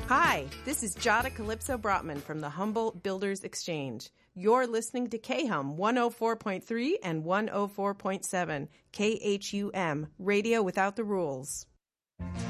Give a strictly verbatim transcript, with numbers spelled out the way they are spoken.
Hi, this is Jada Calypso Brotman from the Humboldt Builders Exchange. You're listening to K H U M one oh four point three and one oh four point seven, K H U M, Radio Without the Rules.